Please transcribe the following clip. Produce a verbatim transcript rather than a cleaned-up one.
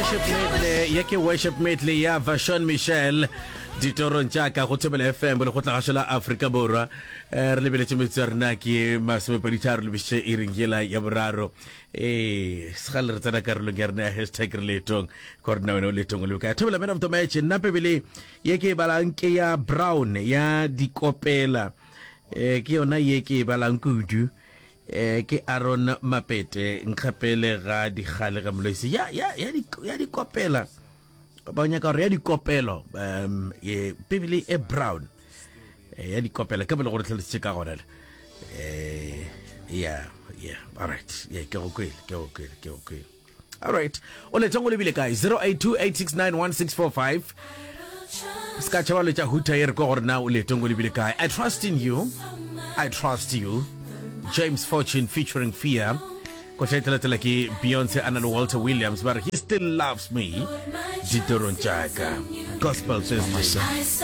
worship medley yake worship medley ya Vashon Michelle ditoron tšaka go Thobela F M le go tla gašola Afrika Borwa re lebeletse metsarna ke masomepeditharo le bise e ringela ya boraro eh segale re tsena karolo ya rena hashtag reletong korna wena letong le ka Thobela man of the match nna pebele yake balanke ya Brown ya dikopela eh ke yona yake balankudu eh ke Aaron Mapete nkgapele ga digale ga molwesi ya ya ya di ya dikopela ba nyaka re ya dikopelo um ye pebile e Brown eh ya dikopela ke bele go re tlhaletse ka gona eh yeah yeah all right yeah ke go kwele ke go kwele ke go kwele all right o le tsango le bile kae zero eight two eight six nine one six four five ska tshaba le tsa huta yer go gore na o le tsango le bile kae. I trust in you, I trust you. James Fortune featuring Fia. Koshetela ki Beyonce and Walter Williams, but he still loves me. Ditoron Chaka. Gospel says